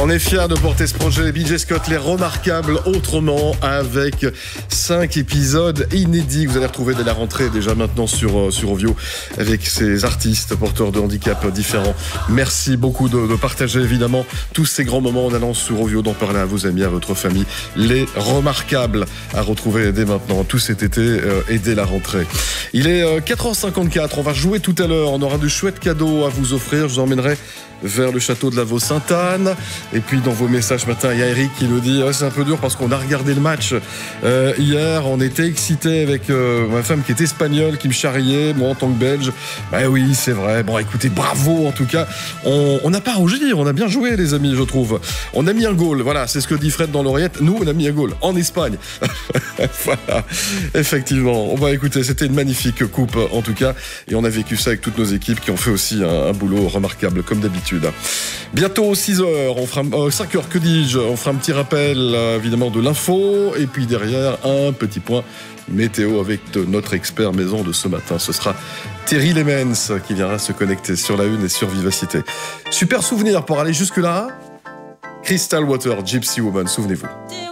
On est fiers de porter ce projet BJ Scott, les remarquables autrement, avec 5 épisodes inédits que vous allez retrouver dès la rentrée, déjà maintenant sur Ovio, avec ces artistes porteurs de handicap différents. Merci beaucoup de partager évidemment tous ces grands moments en allant sur Ovio, d'en parler à vos amis, à votre famille. Les remarquables à retrouver dès maintenant, tout cet été et dès la rentrée. Il est 4h54, on va jouer tout à l'heure, on aura de chouettes cadeaux à vous offrir, je vous emmènerai vers le château de la Vaux-Sainte-Anne. Et puis dans vos messages ce matin, il y a Eric qui nous dit c'est un peu dur parce qu'on a regardé le match hier, on était excités avec ma femme qui est espagnole, qui me charriait, moi en tant que Belge. Bah oui, c'est vrai. Bon, écoutez, bravo en tout cas. On n'a pas rougi, on a bien joué les amis, je trouve. On a mis un goal, voilà, c'est ce que dit Fred dans l'oreillette. Nous, on a mis un goal en Espagne. Voilà, effectivement. On va écouter, c'était une magnifique coupe en tout cas. Et on a vécu ça avec toutes nos équipes qui ont fait aussi un boulot remarquable comme d'habitude. Bientôt 6h, on fera 5h, que dis-je, on fera un petit rappel évidemment de l'info et puis derrière un petit point météo avec notre expert maison de ce matin. Ce sera Thierry Lemens qui viendra se connecter sur la Une et sur Vivacité. Super souvenir pour aller jusque-là. Crystal Water, Gypsy Woman, souvenez-vous.